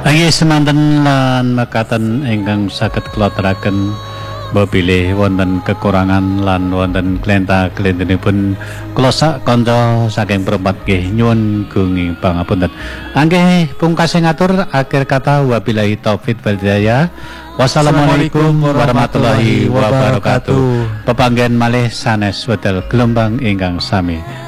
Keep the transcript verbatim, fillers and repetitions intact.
Anggi semanten lan makaten ingkang saged kula aturaken bapilih wonten kekurangan lan wonten klenta-klentenipun kula sak kanca saking perempat nggih nyuwun gunging pangapunten. Angge pungkasing ngatur akhir kata wabillahi taufik wal hidayah. Wassalamualaikum warahmatullahi wabarakatuh. Pepanggen malih sanes wedal gelombang ingkang sami.